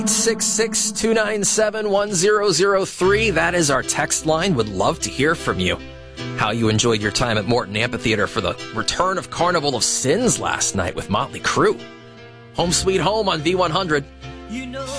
866-297-1003. That is our text line. Would love to hear from you. How you enjoyed your time at Morton Amphitheater for the return of Carnival of Sins last night with Motley Crue. Home Sweet Home on V100.